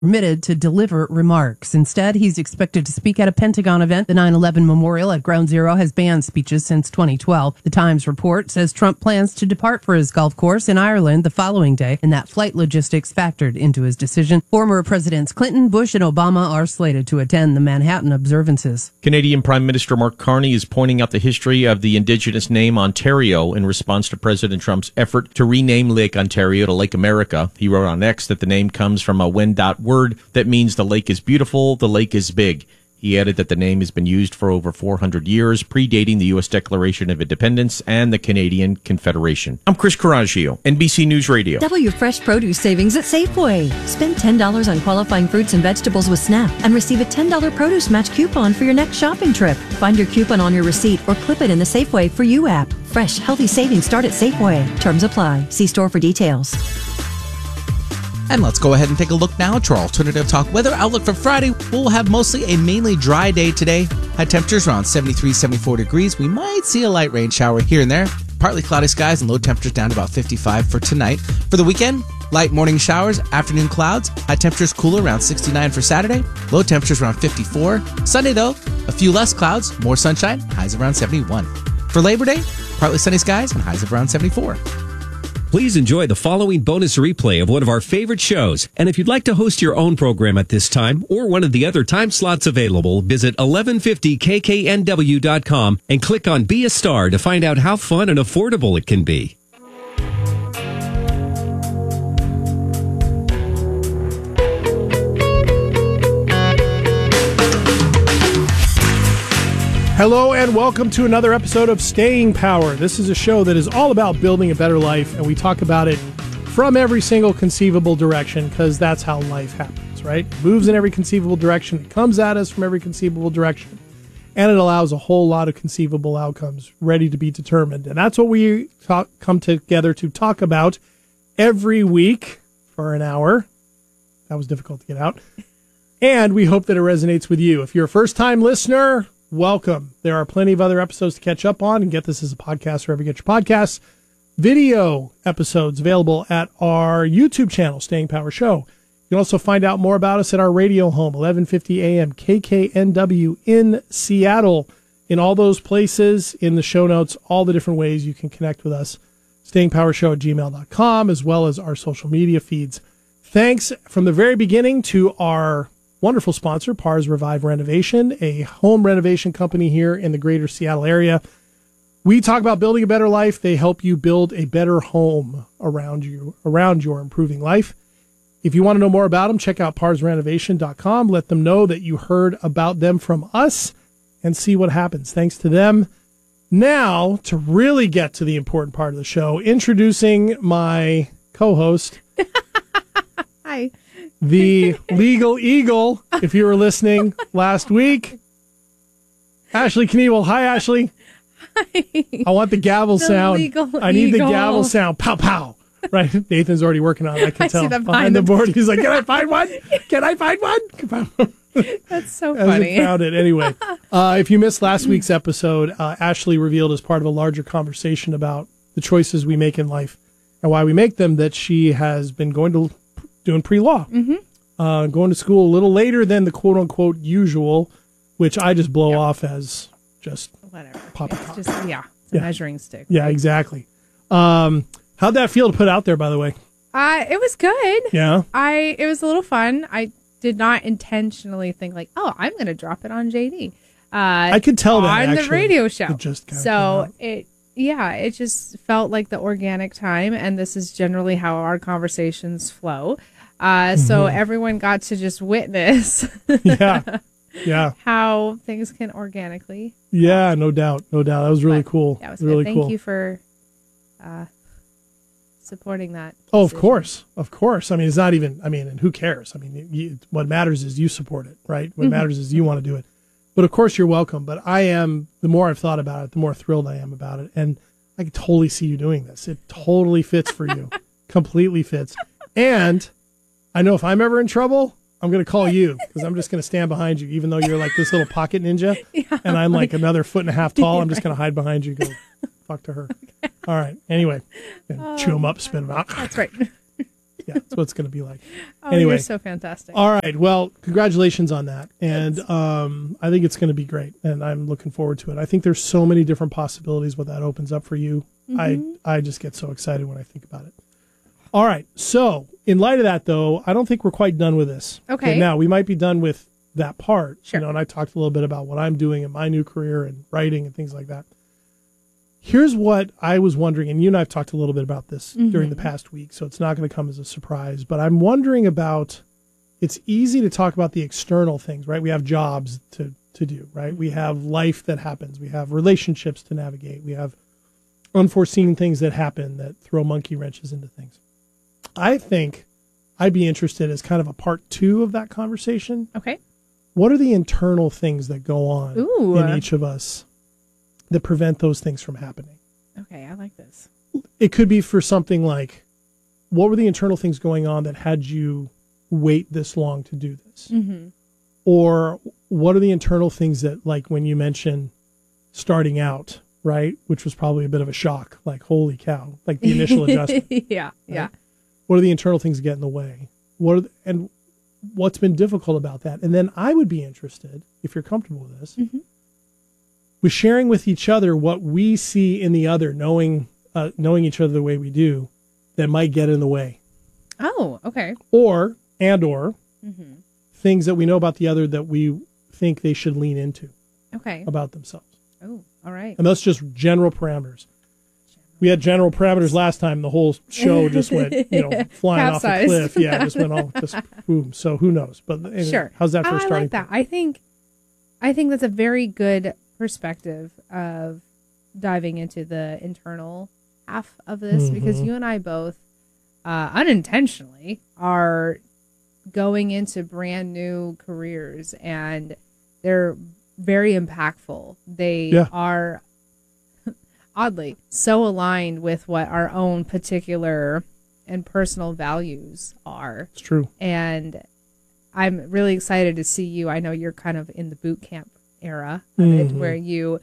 permitted to deliver remarks. Instead, he's expected to speak at a Pentagon event. The 9/11 memorial at Ground Zero has banned speeches since 2012. The Times report says Trump plans to depart for his golf course in Ireland the following day, and that flight logistics factored into his decision. Former Presidents Clinton, Bush, and Obama are slated to attend the Manhattan observances. Canadian Prime Minister Mark Carney is pointing out the history of the Indigenous name Ontario in response to President Trump's effort to rename Lake Ontario to Lake America. He wrote on X that the name comes from a Wendat word that means the lake is beautiful, the lake is big. He added that the name has been used for over 400 years, predating the U.S. Declaration of Independence and the Canadian Confederation. I'm Chris Coraggio, NBC News Radio. Double your fresh produce savings at Safeway. Spend $10 on qualifying fruits and vegetables with SNAP and receive a $10 produce match coupon for your next shopping trip. Find your coupon on your receipt or clip it in the Safeway For You app. Fresh, healthy savings start at Safeway. Terms apply. See store for details. And let's go ahead and take a look now to our alternative talk weather outlook for Friday. We'll have mostly a mainly dry day today. High temperatures around 73, 74 degrees. We might see a light rain shower here and there. Partly cloudy skies and low temperatures down to about 55 for tonight. For the weekend, light morning showers, afternoon clouds. High temperatures cooler around 69 for Saturday. Low temperatures around 54. Sunday, though, a few less clouds, more sunshine, highs around 71. For Labor Day, partly sunny skies and highs of around 74. Please enjoy the following bonus replay of one of our favorite shows. And if you'd like to host your own program at this time or one of the other time slots available, visit 1150kknw.com and click on Be a Star to find out how fun and affordable it can be. Hello and welcome to another episode of Staying Power. This is a show that is all about building a better life, and we talk about it from every single conceivable direction because that's how life happens, right? It moves in every conceivable direction, it comes at us from every conceivable direction, and it allows a whole lot of conceivable outcomes ready to be determined. And that's what we come together to talk about every week for an hour. That was difficult to get out. And we hope that it resonates with you. If you're a first-time listener, welcome. There are plenty of other episodes to catch up on and get this as a podcast wherever you get your podcasts. Video episodes available at our YouTube channel, Staying Power Show. You can also find out more about us at our radio home, 1150 AM KKNW in Seattle. In all those places, in the show notes, all the different ways you can connect with us. StayingPowerShow@gmail.com, as well as our social media feeds. Thanks from the very beginning to our wonderful sponsor, Pars Revive Renovation, a home renovation company here in the greater Seattle area. We talk about building a better life. They help you build a better home around you, around your improving life. If you want to know more about them, check out parsrenovation.com. Let them know that you heard about them from us and see what happens. Thanks to them. Now, to really get to the important part of the show, introducing my co-host. Hi. The legal eagle, if you were listening last week. Ashley Knievel. Hi, Ashley. Hi. I want the gavel sound. I need the gavel sound. Pow, pow. Right. Nathan's already working on it. I can tell. See that behind the board. He's like, can I find one? Can I find one? That's so funny. I found it. Anyway, if you missed last week's episode, Ashley revealed as part of a larger conversation about the choices we make in life and why we make them that she has been doing pre-law, going to school a little later than the quote-unquote usual, which I just blow off as just whatever. Poppycock. It's just, it's a measuring stick. Yeah, right? Exactly. How'd that feel to put out there, by the way? It was good. Yeah. It was a little fun. I did not intentionally think like, oh, I'm going to drop it on JD. I could tell that on the radio show. It just it just felt like the organic time, and this is generally how our conversations flow. So everyone got to just witness how things can organically. Yeah, no doubt. That was really cool. That was really good. cool. Thank you for supporting that decision. Oh, of course. I mean, it's not even, and who cares? I mean, what matters is you support it, right? What matters is you want to do it. But of course you're welcome. But the more I've thought about it, the more thrilled I am about it. And I can totally see you doing this. It totally fits for you. Completely fits. And I know if I'm ever in trouble, I'm going to call you because I'm just going to stand behind you, even though you're like this little pocket ninja and I'm like another 1.5 feet tall. I'm just going to hide behind you and go, fuck to her. Okay. All right. Anyway, chew them up, spit them out. That's right. Yeah, that's what it's going to be like. Oh, Anyway. you're so fantastic. All right. Well, congratulations on that. And I think it's going to be great. And I'm looking forward to it. I think there's so many different possibilities what that opens up for you. I just get so excited when I think about it. All right. So in light of that, though, I don't think we're quite done with this. Okay. Now, we might be done with that part. Sure. And I talked a little bit about what I'm doing in my new career and writing and things like that. Here's what I was wondering, and you and I have talked a little bit about this during the past week, so it's not going to come as a surprise, but I'm wondering about, it's easy to talk about the external things, right? We have jobs to do, right? We have life that happens. We have relationships to navigate. We have unforeseen things that happen that throw monkey wrenches into things. I think I'd be interested as kind of a part 2 of that conversation. Okay. What are the internal things that go on Ooh. in each of us that prevent those things from happening? Okay, I like this. It could be for something like, what were the internal things going on that had you wait this long to do this? Mm-hmm. Or what are the internal things that, like when you mentioned starting out, right? Which was probably a bit of a shock, like, holy cow, like the initial adjustment. Yeah, yeah. What are the internal things that get in the way? And what's been difficult about that? And then I would be interested, if you're comfortable with this, with sharing with each other what we see in the other, knowing each other the way we do, that might get in the way. Oh, okay. Or things that we know about the other that we think they should lean into Okay. about themselves. Oh, all right. And that's just general parameters. We had general parameters last time. The whole show just went, flying off a Capsized. cliff. Yeah, just went all just boom. So who knows? But anyway, Sure. how's that for a I starting like that. point? I think that's a very good perspective of diving into the internal half of this, because you and I both unintentionally are going into brand new careers, and they're very impactful. They are oddly so aligned with what our own particular and personal values are. It's true. And I'm really excited to see you. I know you're kind of in the boot camp era of it, where you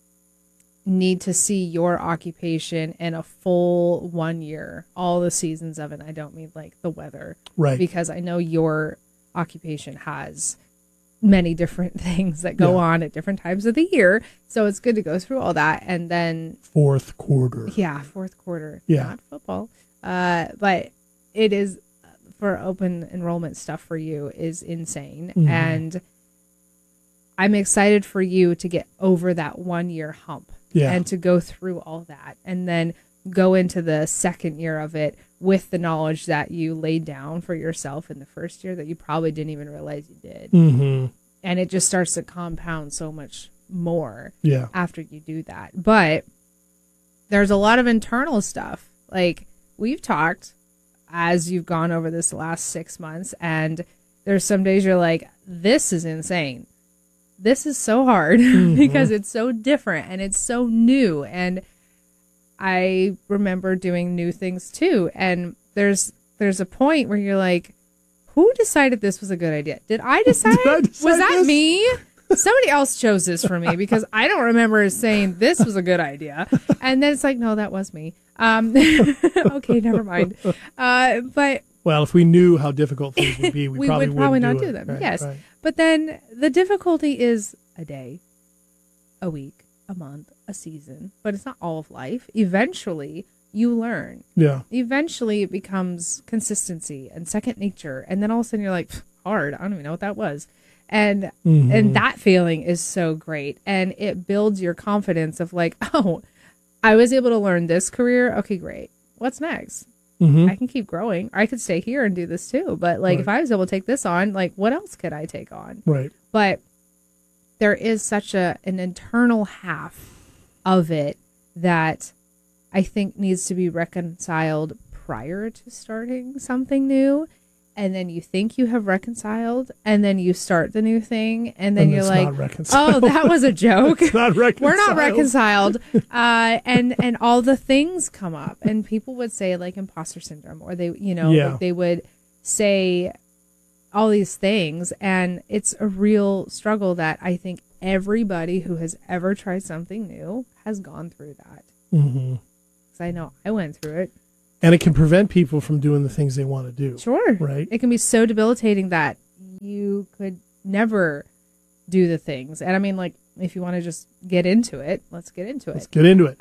need to see your occupation in a full 1 year, all the seasons of it. I don't mean like the weather, Right. because I know your occupation has many different things that go on at different times of the year. So it's good to go through all that. And then Fourth quarter. yeah, fourth quarter, Yeah. not football. But it is, for open enrollment stuff for you is insane. And I'm excited for you to get over that 1 year hump and to go through all that, and then go into the second year of it with the knowledge that you laid down for yourself in the first year that you probably didn't even realize you did. And it just starts to compound so much more after you do that. But there's a lot of internal stuff. Like we've talked as you've gone over this last 6 months, and there's some days you're like, this is insane. This is so hard because it's so different and it's so new. And I remember doing new things too. And there's a point where you're like, who decided this was a good idea? Did I decide? Was that this? me? Somebody else chose this for me, because I don't remember saying this was a good idea. And then it's like, no, that was me. Okay, never mind. But well, if we knew how difficult things would be, we would probably not do it. them. Right, Yes. right. But then the difficulty is a day, a week, a month, a season. But it's not all of life. Eventually, you learn. Yeah. Eventually, it becomes consistency and second nature. And then all of a sudden, you're like, hard. I don't even know what that was. And that feeling is so great. And it builds your confidence of like, oh, I was able to learn this career. Okay, great. What's next? I can keep growing. I could stay here and do this too. But like, if I was able to take this on, like, what else could I take on? Right. But there is such an internal half of it that I think needs to be reconciled prior to starting something new. And then you think you have reconciled, and then you start the new thing, and then you're like, oh, that was a joke. It's not reconciled. We're not reconciled. And all the things come up, and people would say like imposter syndrome, or they, like they would say all these things. And it's a real struggle that I think everybody who has ever tried something new has gone through that. Because I know I went through it. And it can prevent people from doing the things they want to do. Sure. Right. It can be so debilitating that you could never do the things. And I mean, like, if you want to just get into it, let's get into it. Let's get into it.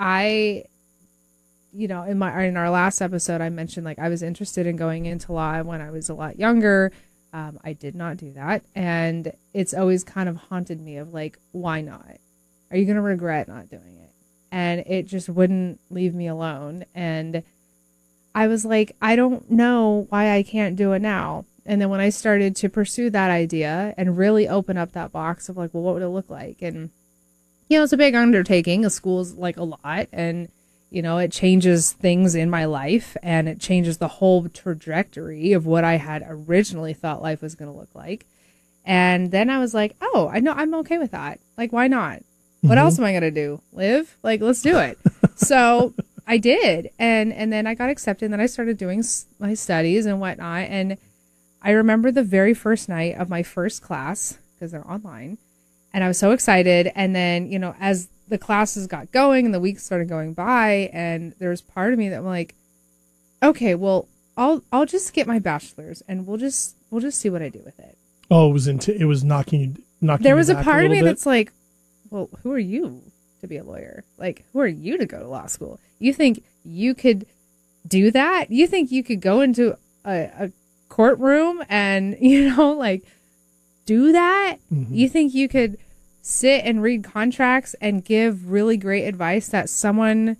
In our last episode, I mentioned like I was interested in going into law when I was a lot younger. I did not do that. And it's always kind of haunted me of like, why not? Are you going to regret not doing it? And it just wouldn't leave me alone. And I was like, I don't know why I can't do it now. And then when I started to pursue that idea and really open up that box of like, well, what would it look like? And, it's a big undertaking. A school's like a lot. And, it changes things in my life and it changes the whole trajectory of what I had originally thought life was going to look like. And then I was like, oh, I know I'm okay with that. Like, why not? What else am I going to do? Live? Like, let's do it. So I did. And then I got accepted and then I started doing my studies and whatnot. And I remember the very first night of my first class, because they're online, and I was so excited. And then, as the classes got going and the weeks started going by, and there was part of me that was like, okay, well, I'll just get my bachelor's and we'll just see what I do with it. Oh, it was knocking There was you a back part of little me bit? that's like, well, who are you to be a lawyer? Like, who are you to go to law school? You think you could do that? You think you could go into a courtroom and, like do that? Mm-hmm. You think you could sit and read contracts and give really great advice that someone's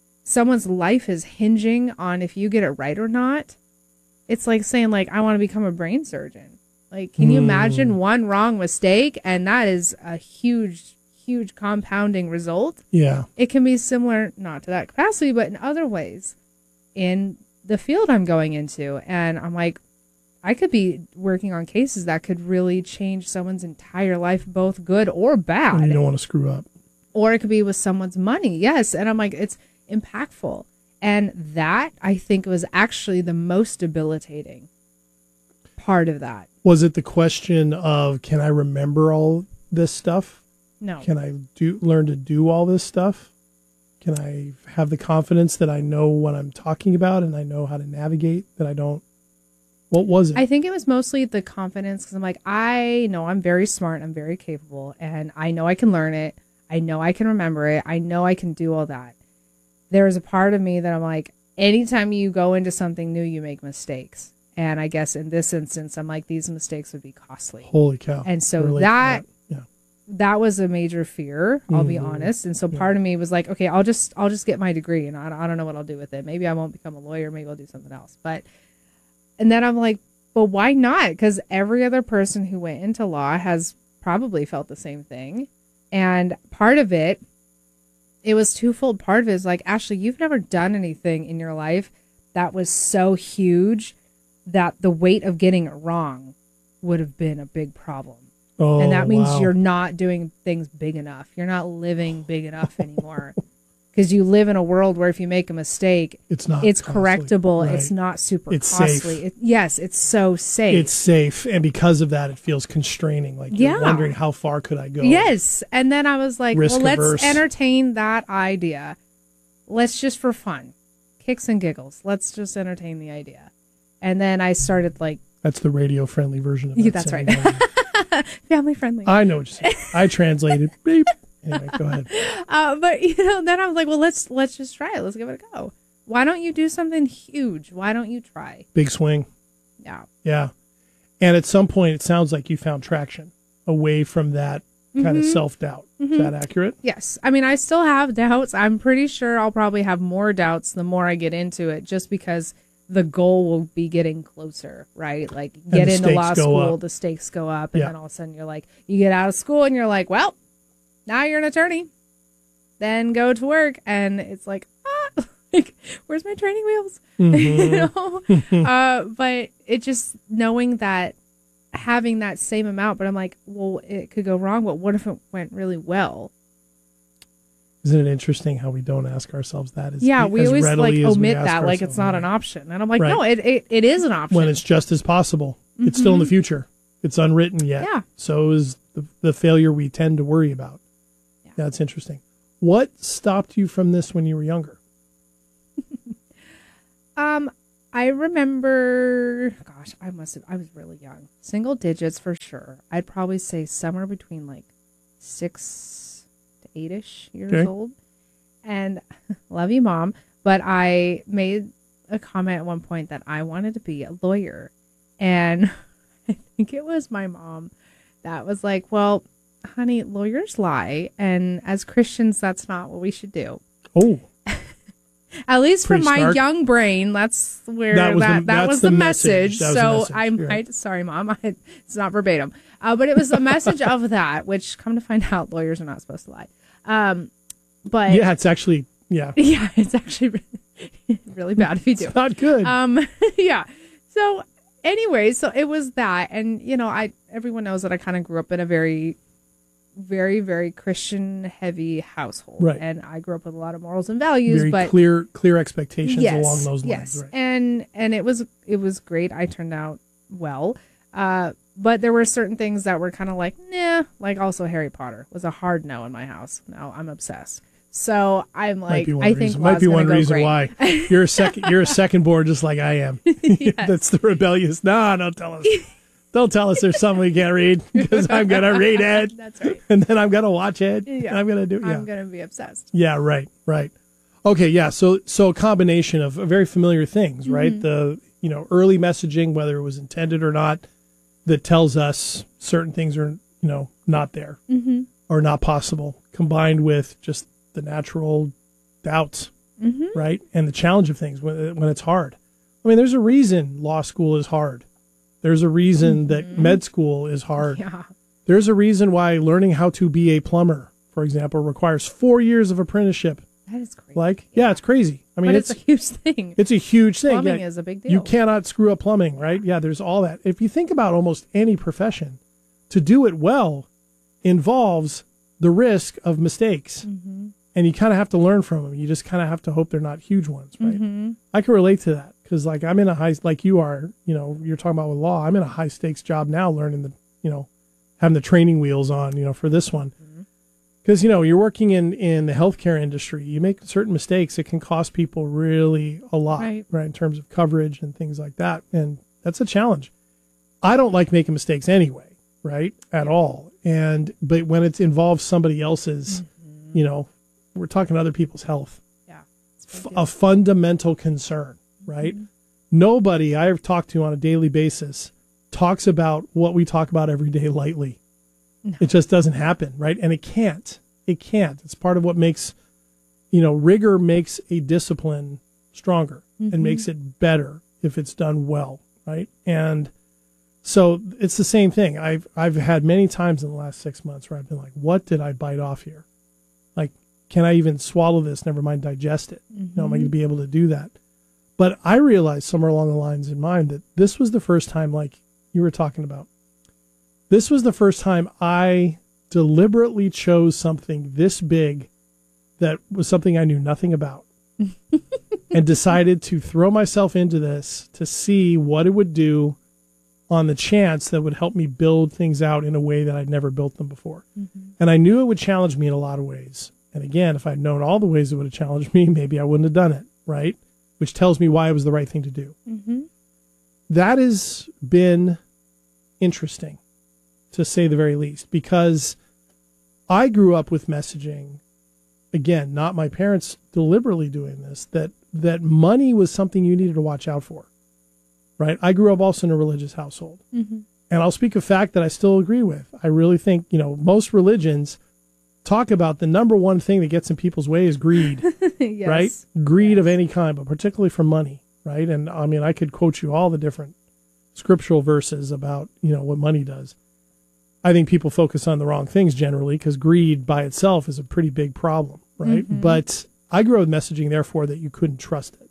life is hinging on if you get it right or not? It's like saying like, I want to become a brain surgeon. Like, can you imagine one wrong mistake? And that is a huge compounding result. Yeah. It can be similar, not to that capacity, but in other ways in the field I'm going into. And I'm like, I could be working on cases that could really change someone's entire life, both good or bad. And you don't want to screw up. Or it could be with someone's money. Yes. And I'm like, it's impactful. And that, I think, was actually the most debilitating part of that. Was it the question of, can I remember all this stuff? No. Can I learn to do all this stuff? Can I have the confidence that I know what I'm talking about and I know how to navigate, that I don't? What was it? I think it was mostly the confidence, because I'm like, I know I'm very smart, I'm very capable, and I know I can learn it. I know I can remember it. I know I can do all that. There's a part of me that I'm like, anytime you go into something new, you make mistakes. And I guess in this instance, I'm like, these mistakes would be costly. Holy cow. And so Relate to that was a major fear, I'll be honest. And so part of me was like, okay, I'll just get my degree, and I don't know what I'll do with it. Maybe I won't become a lawyer. Maybe I'll do something else. And then I'm like, well, why not? Because every other person who went into law has probably felt the same thing. And part of it was twofold. Part of it is like, Ashley, you've never done anything in your life that was so huge that the weight of getting it wrong would have been a big problem. Oh, and that means wow. you're not doing things big enough. You're not living big enough anymore. Because you live in a world where if you make a mistake, it's costly. correctable. Right. It's not super It's costly. safe. Yes, it's so safe. It's safe. And because of that, it feels constraining. Like you're wondering, how far could I go? Yes. And then I was like, Risk well, averse. let's entertain that idea. Let's just for fun. Kicks and giggles. Let's just entertain the idea. And then I started like... That's the radio-friendly version of that. Yeah, that's right. Family friendly. I know what you're saying. I translated. Beep. Anyway, go ahead. But then I was like, well, let's just try it. Let's give it a go. Why don't you do something huge? Why don't you try? Big swing. Yeah. Yeah. And at some point, it sounds like you found traction away from that kind of self-doubt. Is that accurate? Yes. I mean, I still have doubts. I'm pretty sure I'll probably have more doubts the more I get into it, just because the goal will be getting closer, right? Like, get into law school, the stakes go up, and then all of a sudden you're like, you get out of school and you're like, well, now you're an attorney. Then go to work, and it's like, like, where's my training wheels? But it just knowing that, having that same amount, but I'm like, well, it could go wrong, but what if it went really well? Isn't it interesting how we don't ask ourselves that? We always like omit that, like it's not an option. And I'm like, no, it is an option. When it's just as possible. It's still in the future. It's unwritten yet. Yeah. So is the failure we tend to worry about. Yeah, that's interesting. What stopped you from this when you were younger? I remember, gosh, I was really young. Single digits for sure. I'd probably say somewhere between like 6 to 8-ish years old. And love you, Mom. But I made a comment at one point that I wanted to be a lawyer. And I think it was my mom that was like, well, honey, lawyers lie. And as Christians, that's not what we should do. Oh. At least for my stark. young brain, that's where that was the message. So I might, sorry, Mom, it's not verbatim, but it was a message of that. Which, come to find out, lawyers are not supposed to lie. But yeah, it's actually it's actually really bad if you do. It's not good. Yeah. So anyway, so it was that, and everyone knows that I kind of grew up in a very, very, very Christian heavy household, right? And I grew up with a lot of morals and values, very but clear expectations along those lines. Yes, right. and it was great. I turned out well, but there were certain things that were kind of like nah. Like also Harry Potter was a hard no in my house. No, I'm obsessed. So I'm like, I think might be one reason great. why you're a second born, just like I am. Yes. That's the rebellious. No, don't tell us. Don't tell us there's something we can't read because I'm gonna read it. That's right. And then I'm gonna watch it. Yeah. And I'm gonna do. Yeah. I'm gonna be obsessed. Yeah. Right. Okay. Yeah. So a combination of very familiar things, right? The early messaging, whether it was intended or not, that tells us certain things are not there or not possible, combined with just the natural doubts, right? And the challenge of things when it's hard. I mean, there's a reason law school is hard. There's a reason that med school is hard. Yeah. There's a reason why learning how to be a plumber, for example, requires 4 years of apprenticeship. That is crazy. Yeah, it's crazy. I mean, it's a huge thing. It's a huge thing. Plumbing is a big deal. You cannot screw up plumbing, right? Yeah, there's all that. If you think about almost any profession, to do it well involves the risk of mistakes. And you kind of have to learn from them. You just kind of have to hope they're not huge ones, right? I can relate to that because, like, I'm in a high, like you are, you're talking about with law. I'm in a high stakes job now, learning having the training wheels on, for this one. Because, you're working in the healthcare industry. You make certain mistakes, it can cost people really a lot, right? In terms of coverage and things like that. And that's a challenge. I don't like making mistakes anyway, right? At all. But when it involves somebody else's, we're talking other people's health. Yeah. A fundamental concern, right? Nobody I've talked to on a daily basis talks about what we talk about every day lightly. No. It just doesn't happen, right? And it can't. It's part of what makes, rigor makes a discipline stronger and makes it better if it's done well, right? And so it's the same thing. I've had many times in the last 6 months where I've been like, what did I bite off here? Like, can I even swallow this? Never mind digest it. Am I going to be able to do that? But I realized somewhere along the lines in mind that this was the first time, like you were talking about, this was the first time I deliberately chose something this big that was something I knew nothing about and decided to throw myself into this to see what it would do on the chance that would help me build things out in a way that I'd never built them before. And I knew it would challenge me in a lot of ways. And again, if I'd known all the ways it would have challenged me, maybe I wouldn't have done it, right? Which tells me why it was the right thing to do. That has been interesting, to say the very least, because I grew up with messaging, again, not my parents deliberately doing this, that money was something you needed to watch out for, right? I grew up also in a religious household. And I'll speak a fact that I still agree with. I really think, most religions talk about the number one thing that gets in people's way is greed, yes. Right? Greed of any kind, but particularly for money, right? And I mean, I could quote you all the different scriptural verses about, what money does. I think people focus on the wrong things generally because greed by itself is a pretty big problem, right? But I grew up with messaging, therefore, that you couldn't trust it.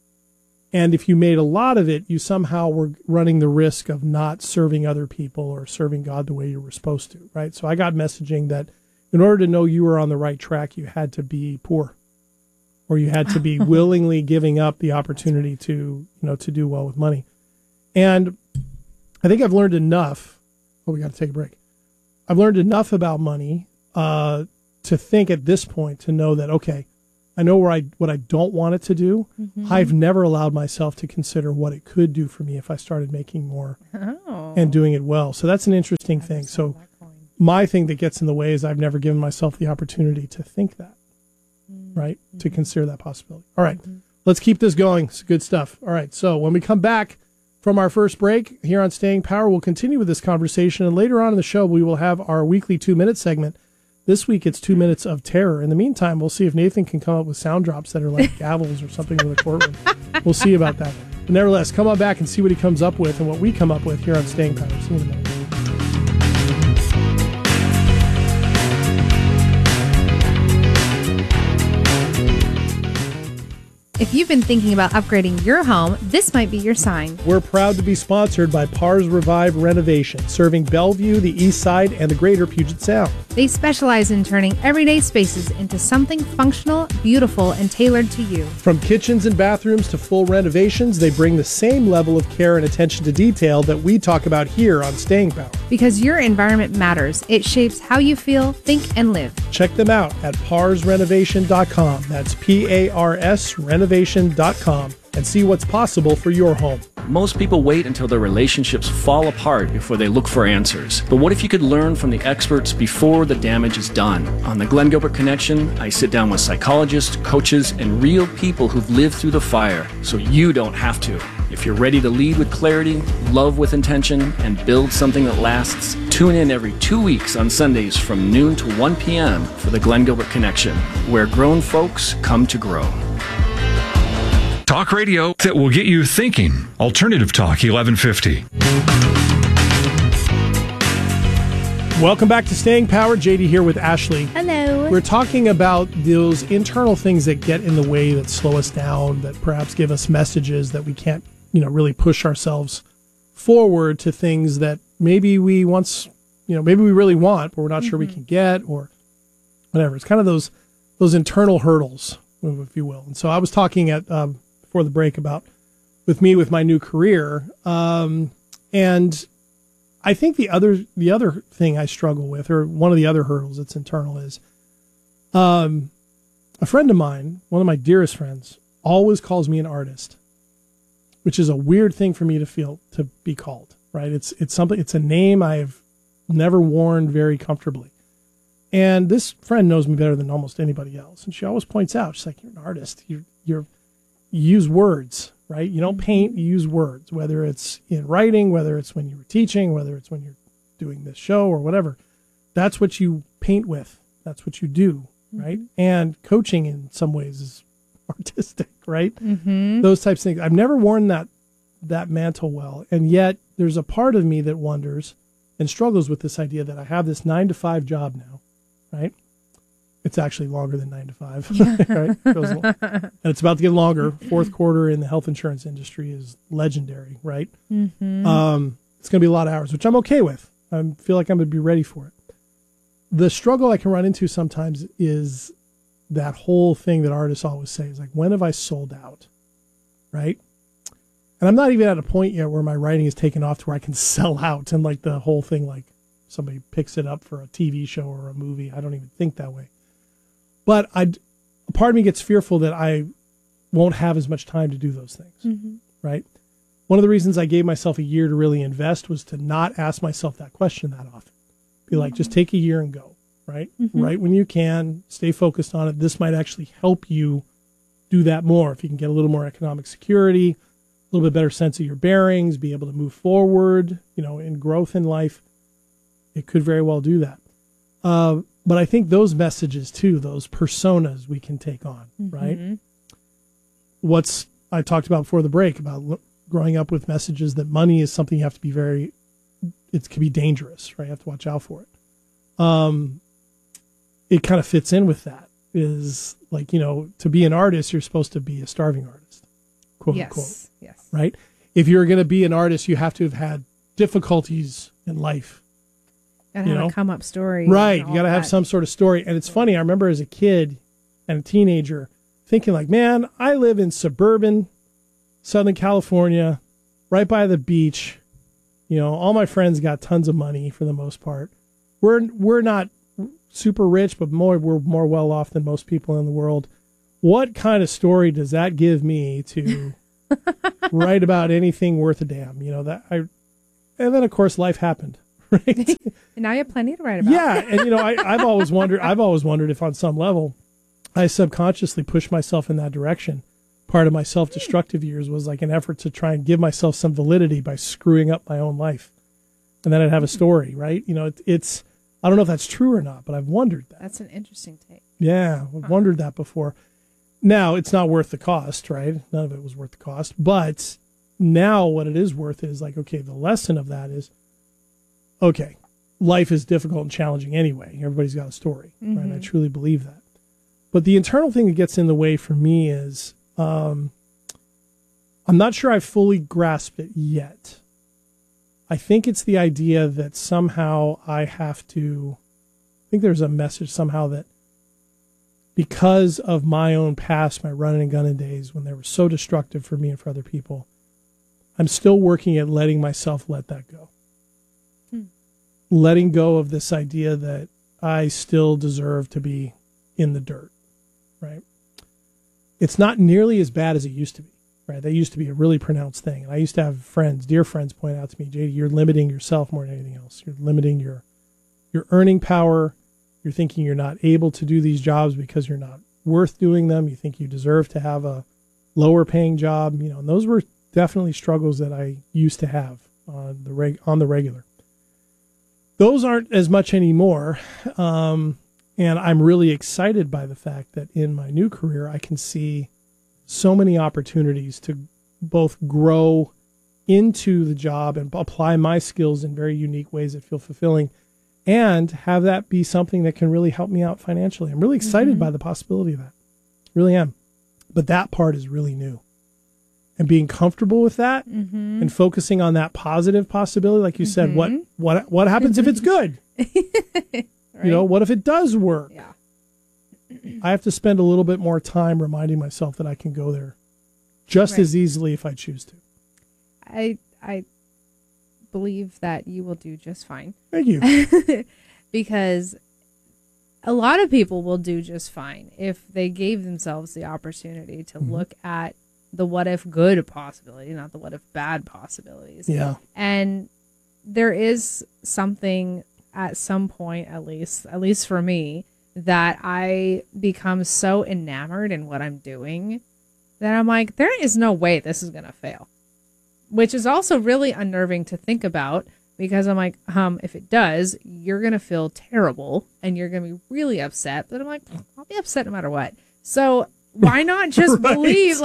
And if you made a lot of it, you somehow were running the risk of not serving other people or serving God the way you were supposed to, right? So I got messaging that in order to know you were on the right track, you had to be poor, or you had to be willingly giving up the opportunity to do well with money. And I think I've learned enough. Oh, we got to take a break. I've learned enough about money to think at this point to know that, okay, I know what I don't want it to do. Mm-hmm. I've never allowed myself to consider what it could do for me if I started making more and doing it well. So that's an interesting thing. So my thing that gets in the way is I've never given myself the opportunity to think that, right? Mm-hmm. To consider that possibility. All right, let's keep this going. It's good stuff. All right, so when we come back from our first break here on Staying Power, we'll continue with this conversation. And later on in the show, we will have our weekly 2-minute segment. This week, it's 2 minutes of terror. In the meantime, we'll see if Nathan can come up with sound drops that are like gavels or something in the courtroom. We'll see about that. But nevertheless, come on back and see what he comes up with and what we come up with here on Staying Power. See you in a minute. If you've been thinking about upgrading your home, this might be your sign. We're proud to be sponsored by Pars Revive Renovation, serving Bellevue, the East Side, and the greater Puget Sound. They specialize in turning everyday spaces into something functional, beautiful, and tailored to you. From kitchens and bathrooms to full renovations, they bring the same level of care and attention to detail that we talk about here on Staying Power. Because your environment matters. It shapes how you feel, think, and live. Check them out at parsrenovation.com. That's P-A-R-S renovation.com and see what's possible for your home. Most people wait until their relationships fall apart before they look for answers. But what if you could learn from the experts before the damage is done? On the Glenn Gilbert Connection, I sit down with psychologists, coaches, and real people who've lived through the fire, so you don't have to. If you're ready to lead with clarity, love with intention, and build something that lasts, tune in every 2 weeks on Sundays from noon to 1 p.m. for the Glenn Gilbert Connection, where grown folks come to grow. Talk radio that will get you thinking. Alternative Talk 1150. Welcome back to Staying Power. JD here with Ashley. Hello. We're talking about those internal things that get in the way, that slow us down, that perhaps give us messages that we can't, really push ourselves forward to things that maybe we once, maybe we really want, but we're not sure we can get or whatever. It's kind of those internal hurdles, if you will. And so I was talking at before the break about with my new career, and I think the other thing I struggle with, or one of the other hurdles that's internal, is a friend of mine, one of my dearest friends, always calls me an artist, which is a weird thing for me to be called, right? It's a name I've never worn very comfortably. And this friend knows me better than almost anybody else. And she always points out, she's like, you're an artist. You use words, right? You don't paint, you use words, whether it's in writing, whether it's when you were teaching, whether it's when you're doing this show or whatever. That's what you paint with. That's what you do, right? And coaching in some ways is artistic, right? Those types of things. I've never worn that mantle well. And yet there's a part of me that wonders and struggles with this idea that I have this 9-to-5 job now, right? It's actually longer than 9 to 5, right? And it's about to get longer. Fourth quarter in the health insurance industry is legendary, right? It's going to be a lot of hours, which I'm okay with. I feel like I'm going to be ready for it. The struggle I can run into sometimes is that whole thing that artists always say is like, when have I sold out, right? And I'm not even at a point yet where my writing is taken off to where I can sell out and like the whole thing, like somebody picks it up for a TV show or a movie. I don't even think that way. But a part of me gets fearful that I won't have as much time to do those things, right? One of the reasons I gave myself a year to really invest was to not ask myself that question that often. Be like, just take a year and go, right? Right when you can, stay focused on it. This might actually help you do that more. If you can get a little more economic security, a little bit better sense of your bearings, be able to move forward, in growth in life, it could very well do that. But I think those messages too, those personas we can take on, right? I talked about before the break about growing up with messages that money is something you have to be it can be dangerous, right? You have to watch out for it. It kind of fits in with that, is like, to be an artist, you're supposed to be a starving artist, quote unquote. Yes. Right? If you're going to be an artist, you have to have had difficulties in life. Gotta have a come up story. Right. You got to have some sort of story. And it's funny. I remember as a kid and a teenager thinking like, man, I live in suburban Southern California, right by the beach. All my friends got tons of money for the most part. We're not super rich, but we're more well off than most people in the world. what kind of story does that give me to write about anything worth a damn? And then of course life happened, right? And now you have plenty to write about. Yeah, and I've always wondered if on some level I subconsciously pushed myself in that direction. Part of my self-destructive years was like an effort to try and give myself some validity by screwing up my own life. And then I'd have a story, right? It's I don't know if that's true or not, but I've wondered that. That's an interesting take. Yeah, I've wondered that before. Now, it's not worth the cost, right? None of it was worth the cost. But now what it is worth is like, okay, the lesson of that is, okay, life is difficult and challenging anyway. Everybody's got a story, right? I truly believe that. But the internal thing that gets in the way for me is I'm not sure I've fully grasped it yet. I think it's the idea that somehow I think there's a message somehow that because of my own past, my running and gunning days, when they were so destructive for me and for other people, I'm still working at letting myself let that go. Letting go of this idea that I still deserve to be in the dirt, right? It's not nearly as bad as it used to be. Right, that used to be a really pronounced thing. And I used to have dear friends point out to me, JD, you're limiting yourself more than anything else. You're limiting your earning power. You're thinking you're not able to do these jobs because you're not worth doing them. You think you deserve to have a lower paying job. And those were definitely struggles that I used to have on the regular. Those aren't as much anymore. And I'm really excited by the fact that in my new career, I can see so many opportunities to both grow into the job and apply my skills in very unique ways that feel fulfilling and have that be something that can really help me out financially. I'm really excited by the possibility of that. Really am. But that part is really new. And being comfortable with that and focusing on that positive possibility, like you said, what happens if it's good? Right? What if it does work? Yeah. I have to spend a little bit more time reminding myself that I can go there just as easily if I choose to. I believe that you will do just fine. Thank you. Because a lot of people will do just fine if they gave themselves the opportunity to look at the what if good possibility, not the what if bad possibilities. Yeah. And there is something at some point, at least for me, that I become so enamored in what I'm doing that I'm like, there is no way this is going to fail. Which is also really unnerving to think about because I'm like, if it does, you're going to feel terrible and you're going to be really upset. But I'm like, I'll be upset no matter what. So why not just believe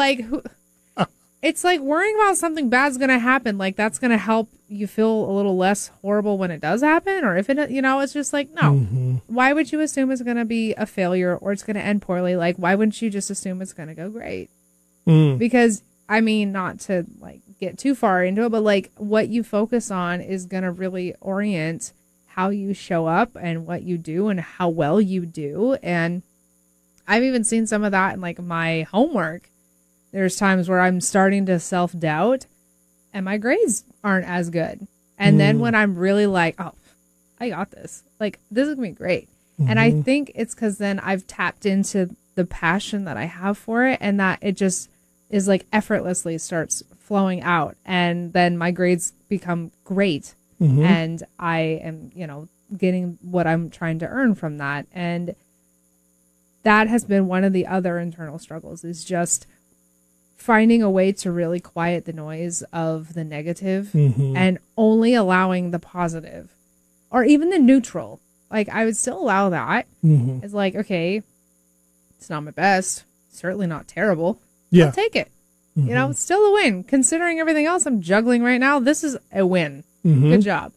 it's like worrying about something bad's going to happen. Like that's going to help you feel a little less horrible when it does happen. Or if it, it's just like, no, why would you assume it's going to be a failure or it's going to end poorly? Like, why wouldn't you just assume it's going to go great? Because not to get too far into it, but what you focus on is going to really orient how you show up and what you do and how well you do. And I've even seen some of that in my homework. There's times where I'm starting to self-doubt and my grades aren't as good. And then when I'm really oh, I got this. This is going to be great. And I think it's because then I've tapped into the passion that I have for it and that it just is effortlessly starts flowing out. And then my grades become great. And I am, getting what I'm trying to earn from that. And that has been one of the other internal struggles is just finding a way to really quiet the noise of the negative and only allowing the positive or even the neutral. I would still allow that. It's okay, it's not my best, certainly not terrible. Yeah. I'll take it. It's still a win. Considering everything else I'm juggling right now, this is a win. Good job.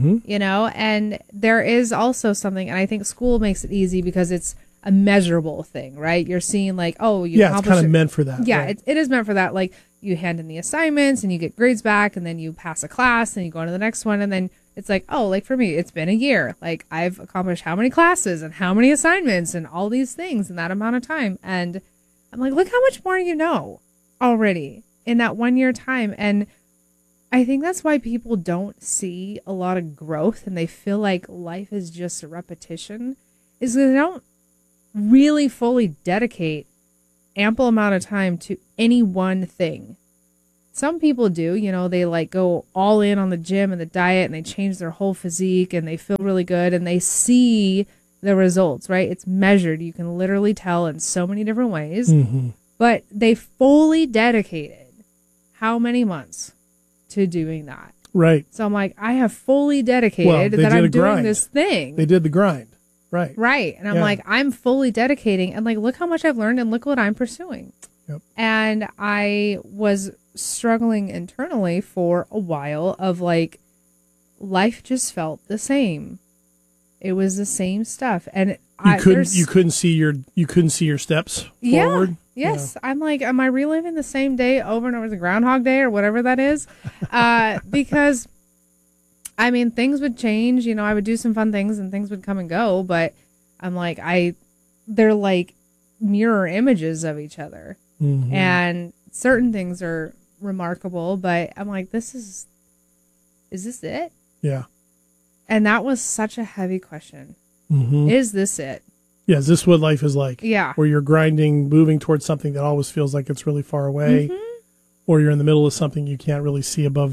And there is also something, and I think school makes it easy because it's a measurable thing, right? You're seeing you it's kind of meant for that. Yeah, right? it is meant for that. You hand in the assignments and you get grades back and then you pass a class and you go on to the next one. And then it's for me, it's been a year. I've accomplished how many classes and how many assignments and all these things in that amount of time. And I'm look how much more you know already in that 1 year time. And I think that's why people don't see a lot of growth and they feel like life is just a repetition is because they don't really fully dedicate ample amount of time to any one thing. Some people do, they like go all in on the gym and the diet and they change their whole physique and they feel really good and they see the results, right? It's measured. You can literally tell in so many different ways. Mm-hmm. But they fully dedicated how many months to doing that? Right. So I'm like, I have fully dedicated that I'm doing this thing. They did the grind. Right. Right. And I'm like, I'm fully dedicating and like, look how much I've learned and look what I'm pursuing. Yep. And I was struggling internally for a while of like, life just felt the same. It was the same stuff. And you couldn't see your steps forward. Yes. Yeah. I'm like, am I reliving the same day over and over, the Groundhog Day or whatever that is? Because I mean, things would change, I would do some fun things and things would come and go, but I'm like, they're like mirror images of each other. Mm-hmm. And certain things are remarkable, but I'm like, is this it? Yeah. And that was such a heavy question. Mm-hmm. Is this it? Yeah, is this what life is like? Yeah. Where you're grinding, moving towards something that always feels like it's really far away, or you're in the middle of something you can't really see above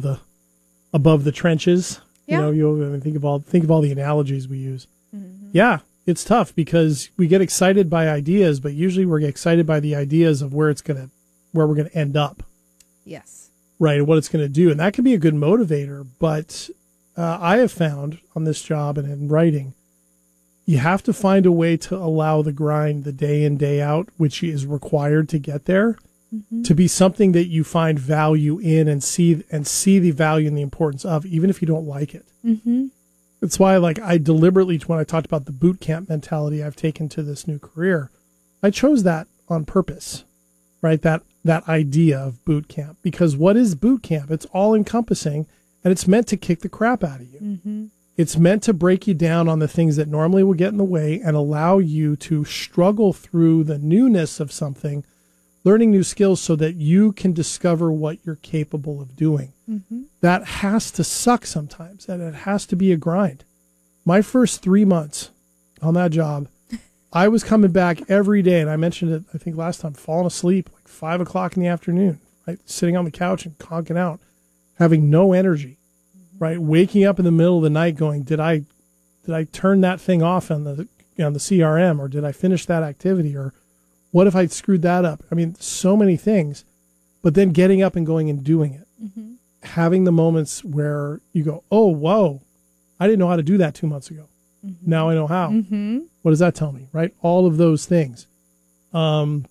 the trenches. Yeah. Think of all the analogies we use. Mm-hmm. Yeah, it's tough because we get excited by ideas, but usually we're excited by the ideas of where we're gonna end up. Yes. Right, and what it's gonna do, and that can be a good motivator. But I have found on this job and in writing, you have to find a way to allow the grind, the day in, day out, which is required to get there, to be something that you find value in and see the value and the importance of, even if you don't like it. Mm-hmm. That's why, I deliberately, when I talked about the boot camp mentality I've taken to this new career, I chose that on purpose, right? That idea of boot camp, because what is boot camp? It's all encompassing, and it's meant to kick the crap out of you. Mm-hmm. It's meant to break you down on the things that normally will get in the way and allow you to struggle through the newness of something, learning new skills so that you can discover what you're capable of doing. Mm-hmm. That has to suck sometimes, and it has to be a grind. My first 3 months on that job, I was coming back every day, and I mentioned it, I think last time, falling asleep like 5 o'clock in the afternoon, right? Sitting on the couch and conking out, having no energy. Right, waking up in the middle of the night, going, did I turn that thing off on the CRM, or did I finish that activity, or what if I screwed that up? I mean, so many things, but then getting up and going and doing it, having the moments where you go, oh, whoa, I didn't know how to do that 2 months ago. Mm-hmm. Now I know how. Mm-hmm. What does that tell me? Right, all of those things, and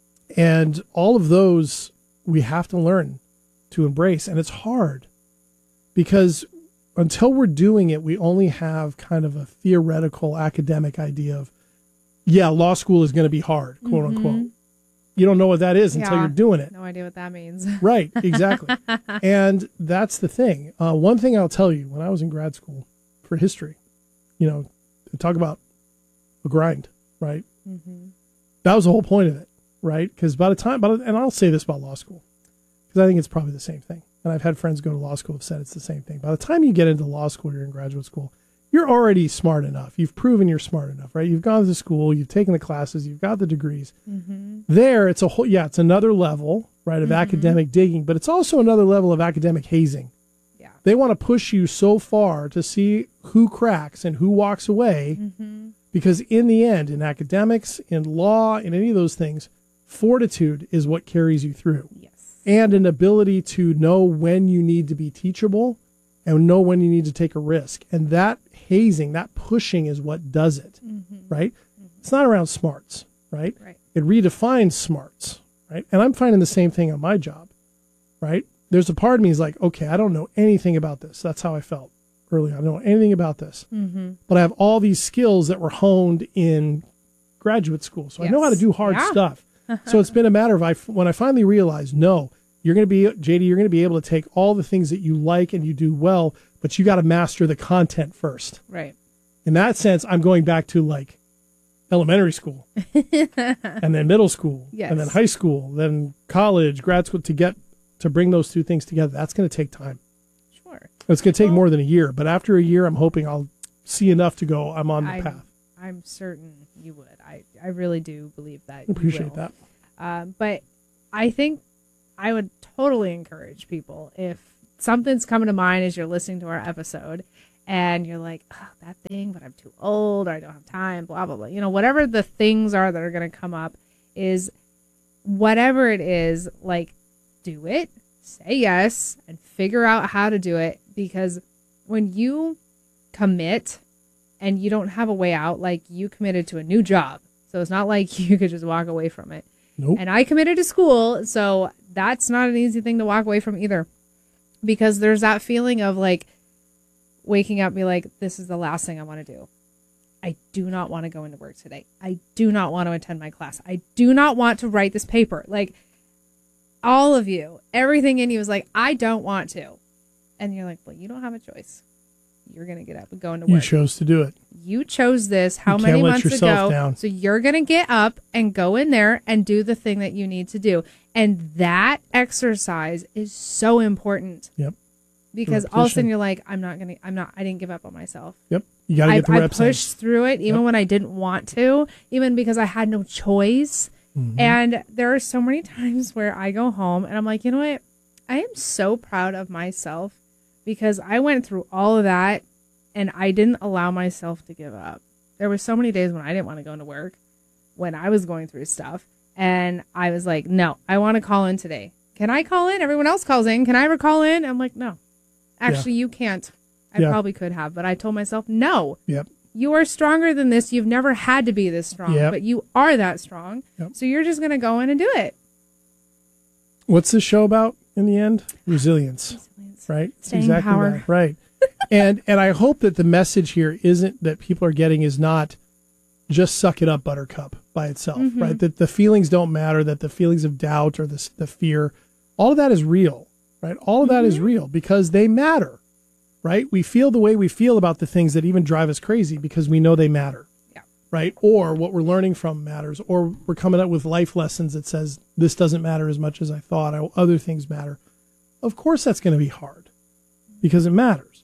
all of those we have to learn to embrace, and it's hard. Because until we're doing it, we only have kind of a theoretical academic idea of, law school is going to be hard, quote unquote. You don't know what that is until you're doing it. No idea what that means. Right, exactly. And that's the thing. One thing I'll tell you, when I was in grad school for history, talk about a grind, right? Mm-hmm. That was the whole point of it, right? Because and I'll say this about law school, because I think it's probably the same thing. And I've had friends go to law school who have said it's the same thing. By the time you get into law school, you're in graduate school, you're already smart enough. You've proven you're smart enough, right? You've gone to school, you've taken the classes, you've got the degrees. Mm-hmm. There, it's it's another level, right, of academic digging, but it's also another level of academic hazing. Yeah. They want to push you so far to see who cracks and who walks away, because in the end, in academics, in law, in any of those things, fortitude is what carries you through. Yes. And an ability to know when you need to be teachable and know when you need to take a risk. And that hazing, that pushing is what does it, right? Mm-hmm. It's not around smarts, right? It redefines smarts, right? And I'm finding the same thing on my job, right? There's a part of me is like, okay, I don't know anything about this. That's how I felt early on. I don't know anything about this. Mm-hmm. But I have all these skills that were honed in graduate school. So I know how to do hard stuff. So it's been a matter of when I finally realized, no, you're going to be able to take all the things that you like and you do well, but you got to master the content first. Right. In that sense, I'm going back to elementary school and then middle school and then high school, then college, grad school, to bring those two things together. That's going to take time. Sure. It's going to take more than a year, but after a year, I'm hoping I'll see enough to go, I'm on the path. I'm certain you would. I really do believe that. Appreciate that. But I think I would totally encourage people, if something's coming to mind as you're listening to our episode and you're like, oh, that thing, but I'm too old, or I don't have time, blah, blah, blah. You know, whatever the things are that are going to come up, is whatever it is, like, do it, say yes, and figure out how to do it. Because when you commit and you don't have a way out, like, you committed to a new job, so it's not like you could just walk away from it. Nope. And I committed to school, so that's not an easy thing to walk away from either. Because there's that feeling of, like, waking up and be like, this is the last thing I want to do. I do not want to go into work today. I do not want to attend my class. I do not want to write this paper. Like, all of you, everything in you is like, I don't want to. And you're like, well, you don't have a choice. You're going to get up and go into work. You chose to do it. You chose this how You many can't let months yourself ago? down. So you're going to get up and go in there and do the thing that you need to do. And that exercise is so important. Yep. Because all of a sudden you're like, I didn't give up on myself. Yep. You got to get the reps in. I pushed through it even when I didn't want to, even because I had no choice. Mm-hmm. And there are so many times where I go home and I'm like, you know what? I am so proud of myself because I went through all of that and I didn't allow myself to give up. There were so many days when I didn't want to go into work, when I was going through stuff. And I was like, no, I want to call in today. Can I call in? Everyone else calls in. Can I ever call in? I'm like, no. Actually, you can't. I probably could have, but I told myself, no. Yep. You are stronger than this. You've never had to be this strong, but you are that strong. Yep. So you're just going to go in and do it. What's this show about in the end? Resilience. Right? Staying exactly power. that. Right. and I hope that the message here isn't that people are getting is not just suck it up, buttercup, by itself, right? That the feelings don't matter, that the feelings of doubt or the fear, all of that is real, right? All of that is real because they matter, right? We feel the way we feel about the things that even drive us crazy because we know they matter, right? Or what we're learning from matters, or we're coming up with life lessons that says this doesn't matter as much as I thought, other things matter. Of course that's going to be hard because it matters.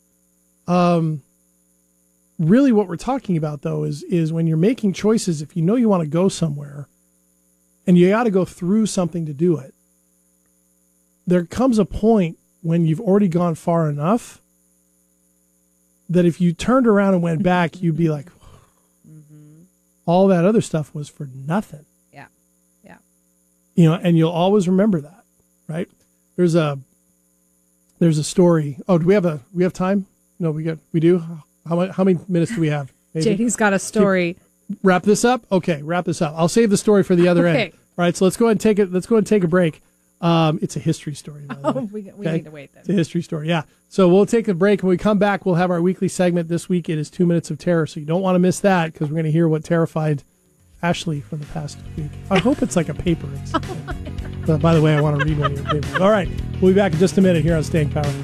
Really what we're talking about, though, is when you're making choices, if you know you want to go somewhere and you got to go through something to do it, there comes a point when you've already gone far enough that if you turned around and went back, you'd be like, all that other stuff was for nothing. Yeah. Yeah. You know, and you'll always remember that, right? There's a story. Oh, do we have time? No, we do. How many minutes do we have? JD's got a story. Wrap this up? Okay, wrap this up. I'll save the story for the other end. All right, so let's go ahead and take it. Let's go ahead and take a break. It's a history story. By the way. We need to wait then. It's a history story, yeah. So we'll take a break. When we come back, we'll have our weekly segment. This week it is 2 Minutes of Terror, so you don't want to miss that because we're going to hear what terrified Ashley from the past week. I hope it's like a paper. But by the way, I want to read one of your papers. All right, we'll be back in just a minute here on Staying Power.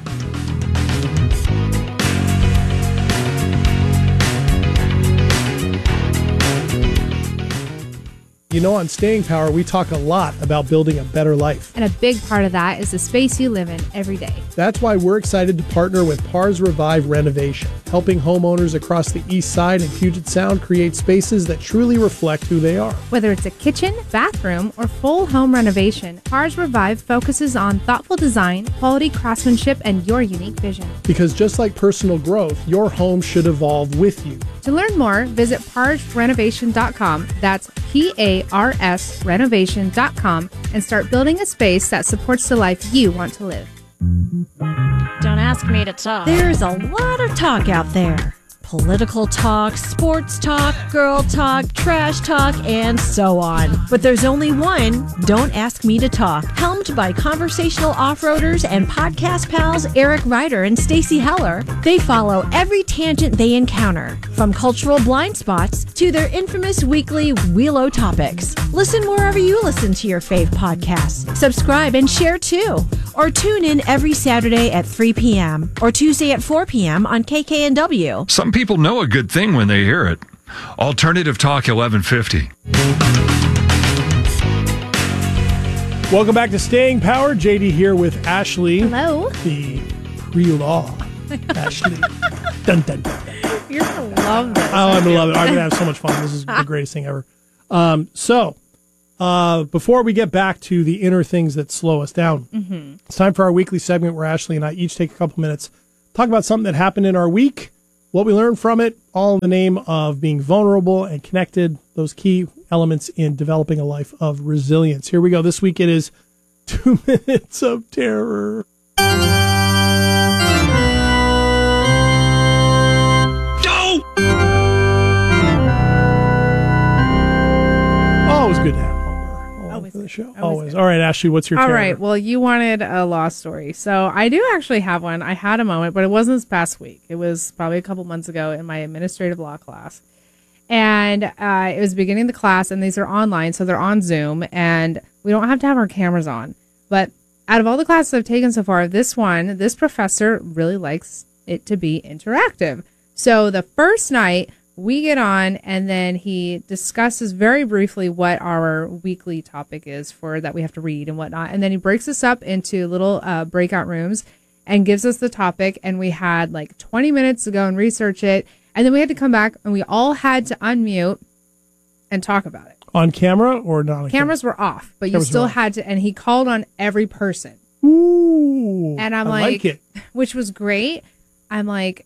You know, on Staying Power, we talk a lot about building a better life. And a big part of that is the space you live in every day. That's why we're excited to partner with Pars Revive Renovation, helping homeowners across the East Side and Puget Sound create spaces that truly reflect who they are. Whether it's a kitchen, bathroom, or full home renovation, Pars Revive focuses on thoughtful design, quality craftsmanship, and your unique vision. Because just like personal growth, your home should evolve with you. To learn more, visit parsrenovation.com. That's PARS renovation.com and start building a space that supports the life you want to live. Don't ask me to talk. There's a lot of talk out there. Political talk, sports talk, girl talk, trash talk, and so on. But there's only one, Don't Ask Me to Talk, helmed by conversational off-roaders and podcast pals Eric Ryder and Stacy Heller. They follow every tangent they encounter, from cultural blind spots to their infamous weekly Wheelo topics. Listen wherever you listen to your fave podcasts. Subscribe and share too. Or tune in every Saturday at 3 p.m. or Tuesday at 4 p.m. on KKNW. Some people know a good thing when they hear it. Alternative Talk 1150. Welcome back to Staying Power. JD here with Ashley. Hello. The pre-law Ashley. Dun, dun, dun. You're going to love this. Oh, I'm going to love it. I'm going to have so much fun. This is the greatest thing ever. So, Before we get back to the inner things that slow us down, it's time for our weekly segment where Ashley and I each take a couple minutes, talk about something that happened in our week, what we learned from it, all in the name of being vulnerable and connected, those key elements in developing a life of resilience. Here we go. This week it is 2 minutes of terror. Always good to have Homer along for the show. Always. All right, Ashley, what's your terror? All right, well, you wanted a law story. So I do actually have one. I had a moment, but it wasn't this past week. It was probably a couple months ago in my administrative law class. And it was the beginning of the class, and these are online, so they're on Zoom, and we don't have to have our cameras on. But out of all the classes I've taken so far, this professor really likes it to be interactive. So the first night, we get on, and then he discusses very briefly what our weekly topic is for that we have to read and whatnot. And then he breaks us up into little breakout rooms and gives us the topic. And we had like 20 minutes to go and research it. And then we had to come back, and we all had to unmute and talk about it. On camera or not on Cameras were off, but you still had to. And he called on every person. Ooh. And I'm like it. Which was great. I'm like,